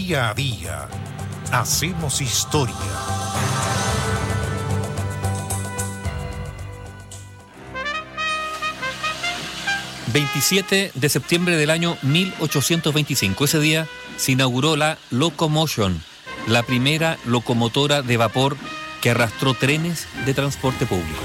Día a día hacemos historia. ...27 de septiembre del año 1825. Ese día se inauguró la Locomotion, la primera locomotora de vapor que arrastró trenes de transporte público.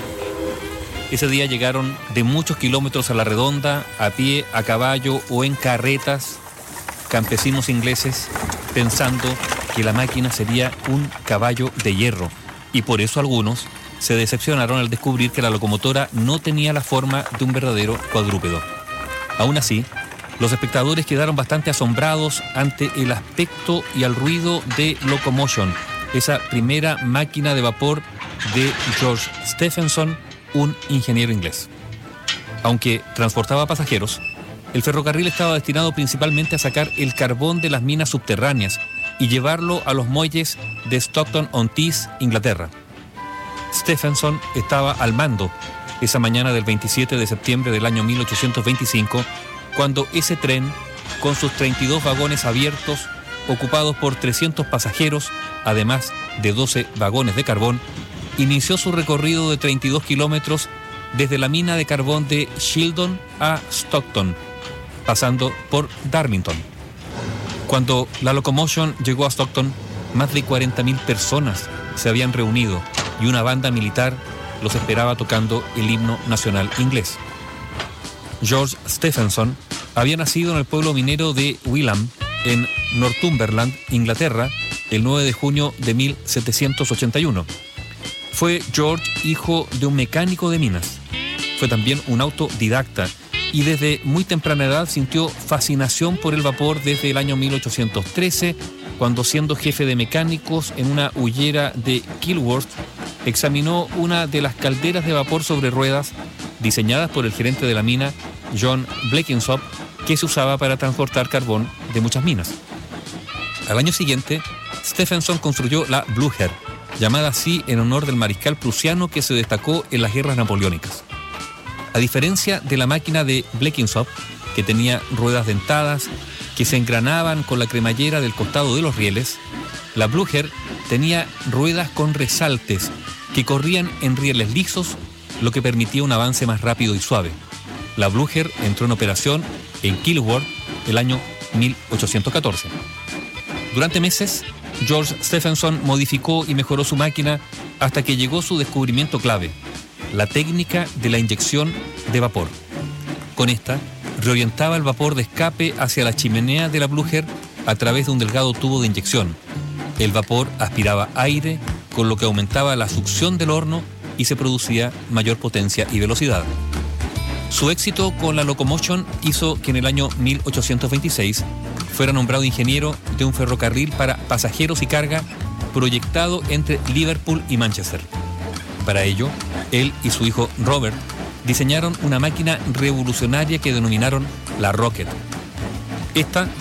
Ese día llegaron de muchos kilómetros a la redonda, a pie, a caballo o en carretas, campesinos ingleses pensando que la máquina sería un caballo de hierro, y por eso algunos se decepcionaron al descubrir que la locomotora no tenía la forma de un verdadero cuadrúpedo. Aún así, los espectadores quedaron bastante asombrados ante el aspecto y el ruido de Locomotion, esa primera máquina de vapor de George Stephenson, un ingeniero inglés. Aunque transportaba pasajeros, el ferrocarril estaba destinado principalmente a sacar el carbón de las minas subterráneas y llevarlo a los muelles de Stockton-on-Tees, Inglaterra. Stephenson estaba al mando esa mañana del 27 de septiembre del año 1825, cuando ese tren, con sus 32 vagones abiertos, ocupados por 300 pasajeros, además de 12 vagones de carbón, inició su recorrido de 32 kilómetros desde la mina de carbón de Shildon a Stockton, pasando por Darlington. Cuando la Locomotion llegó a Stockton, más de 40.000 personas se habían reunido y una banda militar los esperaba tocando el himno nacional inglés. George Stephenson había nacido en el pueblo minero de Wilham, en Northumberland, Inglaterra, el 9 de junio de 1781. Fue George hijo de un mecánico de minas. Fue también un autodidacta y desde muy temprana edad sintió fascinación por el vapor desde el año 1813, cuando, siendo jefe de mecánicos en una hullera de Kilworth, examinó una de las calderas de vapor sobre ruedas diseñadas por el gerente de la mina, John Blenkinsop, que se usaba para transportar carbón de muchas minas. Al año siguiente, Stephenson construyó la Blücher, llamada así en honor del mariscal prusiano que se destacó en las guerras napoleónicas. A diferencia de la máquina de Blenkinsop, que tenía ruedas dentadas que se engranaban con la cremallera del costado de los rieles, la Blücher tenía ruedas con resaltes que corrían en rieles lisos, lo que permitía un avance más rápido y suave. La Blücher entró en operación en Kilworth el año 1814. Durante meses, George Stephenson modificó y mejoró su máquina hasta que llegó su descubrimiento clave, la técnica de la inyección de vapor. Con esta, reorientaba el vapor de escape hacia la chimenea de la Blücher a través de un delgado tubo de inyección. El vapor aspiraba aire, con lo que aumentaba la succión del horno y se producía mayor potencia y velocidad. Su éxito con la Locomotion hizo que en el año 1826 fuera nombrado ingeniero de un ferrocarril para pasajeros y carga proyectado entre Liverpool y Manchester. Para ello, él y su hijo Robert diseñaron una máquina revolucionaria que denominaron la Rocket. Esta